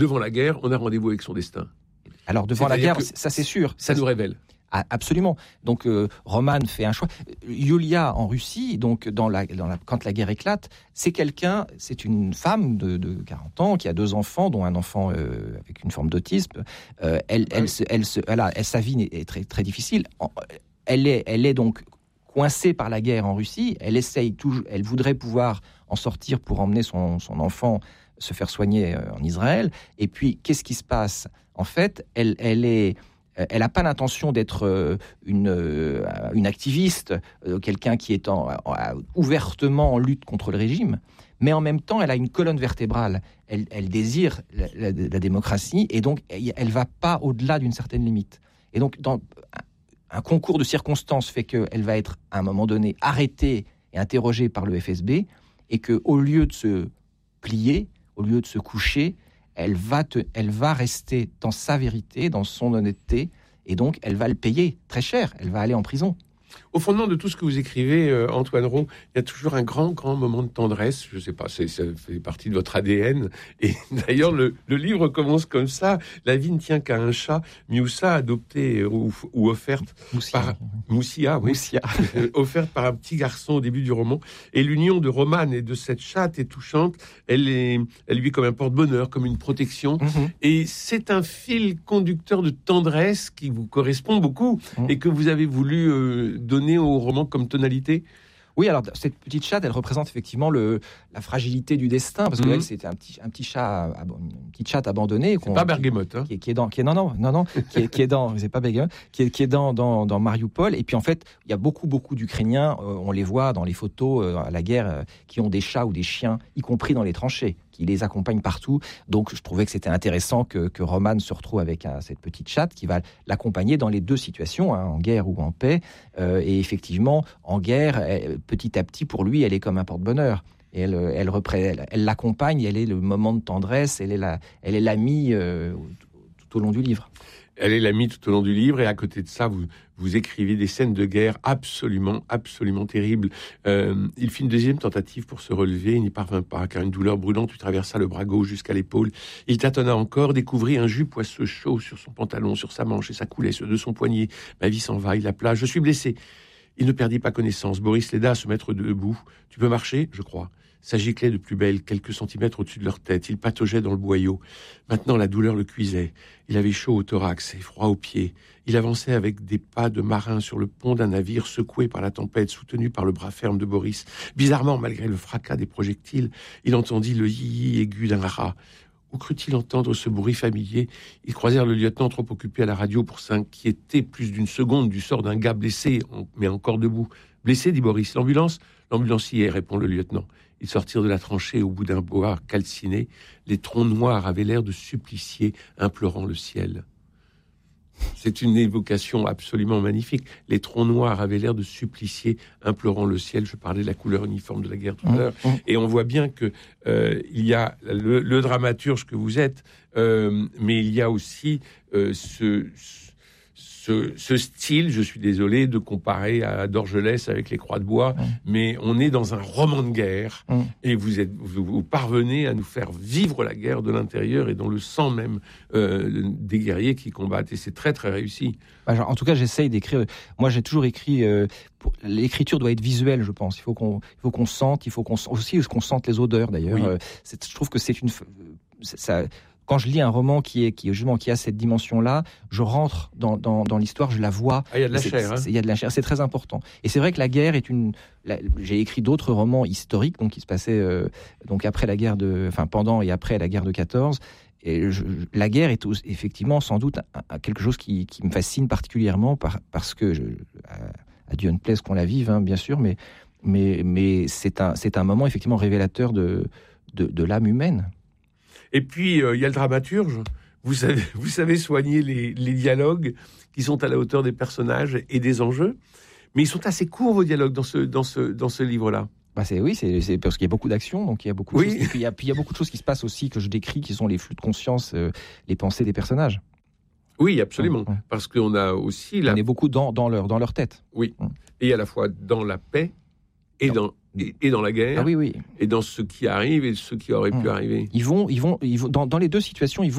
Devant la guerre, on a rendez-vous avec son destin. Alors, devant la guerre, ça c'est sûr. Ça nous révèle. Ah, absolument. Donc, Roman fait un choix. Yulia, en Russie, donc quand la guerre éclate, c'est une femme de 40 ans qui a 2 enfants, dont un enfant avec une forme d'autisme. Sa vie est très, très difficile. Elle est donc coincée par la guerre en Russie. Elle voudrait pouvoir en sortir pour emmener son enfant se faire soigner en Israël. Et puis, qu'est-ce qui se passe ? En fait, elle n'a pas l'intention d'être une activiste, quelqu'un qui est ouvertement en lutte contre le régime, mais en même temps, elle a une colonne vertébrale. Elle désire la démocratie, et donc elle ne va pas au-delà d'une certaine limite. Et donc, un concours de circonstances fait qu'elle va être, à un moment donné, arrêtée et interrogée par le FSB, et qu'au lieu de se plier, au lieu de se coucher, elle va rester dans sa vérité, dans son honnêteté, et donc elle va le payer très cher, elle va aller en prison. Au fondement de tout ce que vous écrivez, Antoine Rau, il y a toujours un grand, grand moment de tendresse. Je ne sais pas, ça fait partie de votre ADN. Et d'ailleurs, le livre commence comme ça. La vie ne tient qu'à un chat. Mioussa, adoptée ou offerte par Moussia, oui. Offerte par un petit garçon au début du roman. Et l'union de Roman et de cette chatte est touchante. Elle lui est comme un porte-bonheur, comme une protection. Et c'est un fil conducteur de tendresse qui vous correspond beaucoup et que vous avez voulu donner au roman comme tonalité. Oui, alors cette petite chatte, elle représente effectivement la fragilité du destin, parce que elle, c'était une petite chatte abandonnée. C'est pas Bergamote, hein. Qui est dans c'est pas Bergamote, qui est dans Mariupol. Et puis en fait, il y a beaucoup d'Ukrainiens, on les voit dans les photos à la guerre, qui ont des chats ou des chiens, y compris dans les tranchées, qui les accompagnent partout. Donc je trouvais que c'était intéressant que Roman se retrouve avec cette petite chatte qui va l'accompagner dans les 2 situations, en guerre ou en paix. Et effectivement, en guerre, petit à petit, pour lui, elle est comme un porte-bonheur. Et elle l'accompagne, elle est le moment de tendresse, elle est l'amie tout au long du livre. Elle est l'amie tout au long du livre, et à côté de ça, vous écrivez des scènes de guerre absolument terribles. Il fit une deuxième tentative pour se relever, il n'y parvint pas, car une douleur brûlante lui traversa le bras gauche jusqu'à l'épaule. Il tâtonna encore, découvrit un jus poisseux chaud sur son pantalon, sur sa manche, et ça coulait de son poignet. Ma vie s'en va, il l'appela, je suis blessé. Il ne perdit pas connaissance. Boris l'aida à se mettre debout. Tu peux marcher, je crois. Ça giclait de plus belle, quelques centimètres au-dessus de leur tête. Il pataugeait dans le boyau. Maintenant, la douleur le cuisait. Il avait chaud au thorax et froid aux pieds. Il avançait avec des pas de marin sur le pont d'un navire secoué par la tempête, soutenu par le bras ferme de Boris. Bizarrement, malgré le fracas des projectiles, il entendit le yi-yi aigu d'un rat. Où crut-il entendre ce bruit familier ? Ils croisèrent le lieutenant trop occupé à la radio pour s'inquiéter plus d'une seconde du sort d'un gars blessé, mais encore debout. « Blessé ?» dit Boris. « L'ambulance ?» ?»« L'ambulance y est, répond le lieutenant. Ils sortirent de la tranchée au bout d'un bois calciné. Les troncs noirs avaient l'air de supplicier, implorant le ciel. C'est une évocation absolument magnifique. Les troncs noirs avaient l'air de supplicier, implorant le ciel. Je parlais de la couleur uniforme de la guerre tout à l'heure. Et on voit bien que il y a le dramaturge que vous êtes, mais il y a aussi ce style, je suis désolé de comparer à Dorgelès avec les Croix de Bois, mais on est dans un roman de guerre, et vous parvenez à nous faire vivre la guerre de l'intérieur et dans le sang même des guerriers qui combattent, et c'est très très réussi. En tout cas, j'essaye d'écrire. Moi, j'ai toujours écrit. L'écriture doit être visuelle, je pense. Il faut qu'on sente, aussi qu'on sente les odeurs. D'ailleurs, je trouve que ça. Quand je lis un roman qui a cette dimension-là, je rentre dans l'histoire, je la vois. Il y a de la chair. Il y a de la chair, c'est très important. Et c'est vrai que la guerre est j'ai écrit d'autres romans historiques, donc qui se passaient après la guerre pendant et après la guerre de 14. Et la guerre est effectivement sans doute quelque chose qui me fascine particulièrement parce que à Dieu ne plaise qu'on la vive, bien sûr, mais c'est un moment effectivement révélateur de l'âme humaine. Et puis, il y a le dramaturge. Vous savez soigner les dialogues qui sont à la hauteur des personnages et des enjeux. Mais ils sont assez courts, vos dialogues, dans ce livre-là. C'est parce qu'il y a beaucoup d'action, donc il y a beaucoup de choses. Et puis il y a beaucoup de choses qui se passent aussi, que je décris, qui sont les flux de conscience, les pensées des personnages. Oui, absolument. Parce qu'on a aussi... On est beaucoup dans leur tête. Oui. Et à la fois dans la paix et dans la guerre, Ah oui, oui. et dans ce qui arrive et ce qui aurait pu arriver. Ils vont dans les deux situations, ils vont